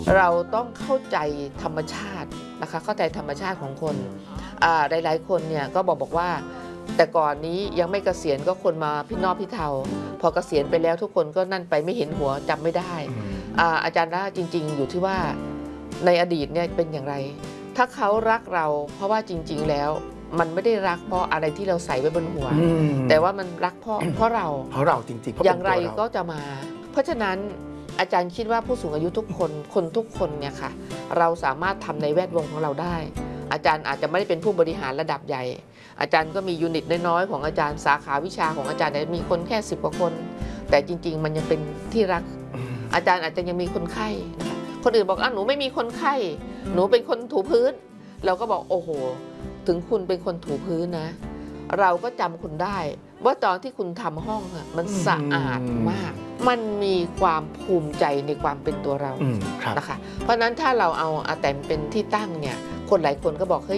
เราต้องเข้าใจธรรมชาตินะคะเข้าใจธรรมชาติของคนหลายๆคนเนี่ยก็บอกว่าแต่ก่อนนี้ยังไม่เกษียณก็คนมาพี่นอกพี่เทาพอเกษียณไปแล้วทุกคนก็นั่นไปไม่เห็นหัวจำไม่ได้อาจารย์ล่าจริงๆอยู่ที่ว่าในอดีตเนี่ยเป็นอย่างไรถ้าเขารักเราเพราะว่าจริงๆแล้วมันไม่ได้รักเพราะอะไรที่เราใส่ไว้บนหัวแต่ว่ามันรักเพราะเราจริงๆอย่างไรก็จะมาเพราะฉะนั้นอาจารย์คิดว่าผู้สูงอายุทุกคนทุกคนเนี่ยค่ะเราสามารถทำในแวดวงของเราได้อาจารย์อาจจะไม่ได้เป็นผู้บริหารระดับใหญ่อาจารย์ก็มียูนิตน้อยๆของอาจารย์สาขาวิชาของอาจารย์เนี่ยมีคนแค่10 กว่าคนแต่จริงๆมันยังเป็นที่รักอาจารย์อาจจะยังมีคนไข้นะคะคนอื่นบอกหนูไม่มีคนไข้หนูเป็นคนถูพื้นเราก็บอกโอ้โหถึงคุณเป็นคนถูพื้นนะเราก็จำคุณได้ว่าตอนที่คุณทำห้องมันสะอาดมากมันมีความภูมิใจในความเป็นตัวเรานะคะเพราะนั้นถ้าเราเอาอาแตมเป็นที่ตั้งเนี่ยคนหลายคนก็บอกเฮ้ย